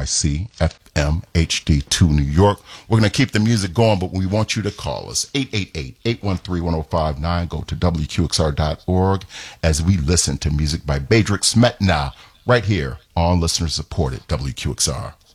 WNYC FM HD2 New York. We're going to keep the music going, but we want you to call us 888-813-1059. Go to WQXR.org as we listen to music by Bedřich Smetana right here on listener supported WQXR.